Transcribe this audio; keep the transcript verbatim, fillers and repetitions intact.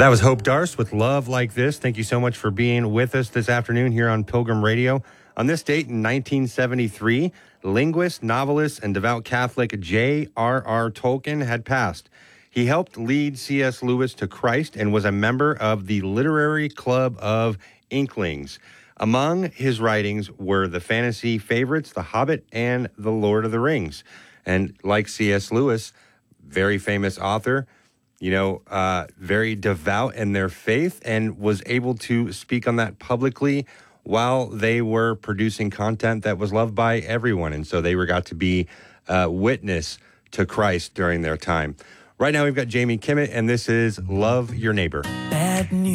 That was Hope Darst with Love Like This. Thank you so much for being with us this afternoon here on Pilgrim Radio. On this date in nineteen seventy-three, linguist, novelist, and devout Catholic J R R Tolkien had passed. He helped lead C S Lewis to Christ and was a member of the Literary Club of Inklings. Among his writings were the fantasy favorites, The Hobbit and The Lord of the Rings. And like C S Lewis, very famous author, you know, uh, very devout in their faith, and was able to speak on that publicly while they were producing content that was loved by everyone. And so they were got to be uh, witness to Christ during their time. Right now we've got Jamie Kimmett, and this is Love Your Neighbor. Bad news.